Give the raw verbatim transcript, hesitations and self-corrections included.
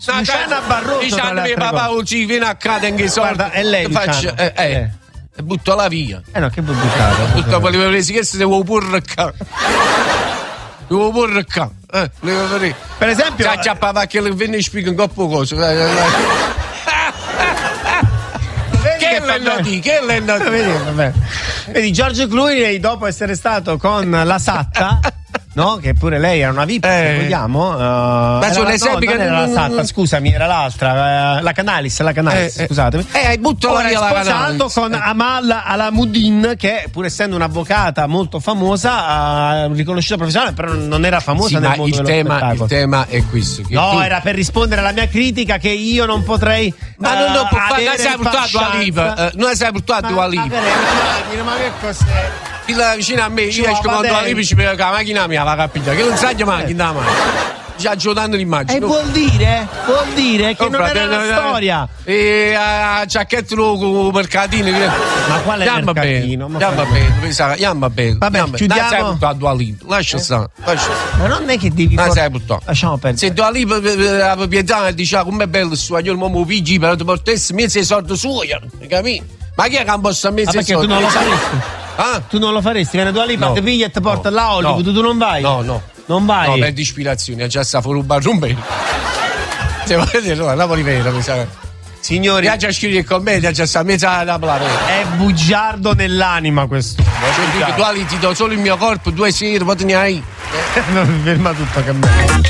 Luciana Barroso. Diciamo che papà ci viene a casa in che soldi. Guarda, è lei, faccio, eh, eh, eh. E butto la via. Eh no, che vuoi buttare? Butto poi le presi che se devo pure qua. Devo pure qua. Eh, per esempio. Già già papà che le venne spiega un po' cosa. Che l'hanno di, che l'hanno di. Vedi, vabbè. Vedi, George Clooney, dopo essere stato con la Satta, no? Che pure lei era una V I P, eh. se vogliamo. Uh, Ma era sono la, esempi no, che non era la Satta, scusami, era l'altra, uh, la Canalis, la Canalis, eh, scusatemi. Eh, hai buttato Ora via è la sposato con Amal Alamuddin, che pur essendo un'avvocata molto famosa, uh, riconosciuta professionale, però non era famosa sì, nel ma mondo il dello tema, spettacolo. Il tema è questo. Che no, tu... era per rispondere alla mia critica che io non potrei. Ma uh, non lo può fare, avere non sei portato a Lipa. Uh, non sei portato a Lipa. Ma che cos'è? Chi la vicino a me, Ci io esco va quando bene. la Lipa ci vede la macchina mia, la capita. Che non sai che macchina, ma. Già giocando l'immagine. E vuol dire? Vuol dire che oh, non era la storia. E a giacchetto con mercatino. Ma quale mercatino? Andiamo bene, pensavo, andiamo bene. Vabbè, chiudiamo. Non sei portato a Dua Lipa, lascia stare. Ma non è che devi. Non sei portato. Lasciamo perdere. Se Dua Lipa la proprietà e diceva com'è bello il suo, io il uomo pigi, però ti portassi mezzo i soldi suoi, capito? Ma chi è che non posso mezzo i soldi? Ma perché tu non lo faresti? Ah? Tu non lo faresti? Viene Dua Lipa, no, ti piglia e ti porta no, là Hollywood, no, tu non vai? No, no. Non vai? No, per ispirazione, già sta fuori un barrumbe. Se volete, no, Napoli vero, mi sa. Signori, già già scrive commedia, già sta mezza da plare. È bugiardo nell'anima questo. Cioè, tu ti do solo il mio corpo, due sere, poi te ne hai. Non mi ferma tutto che me.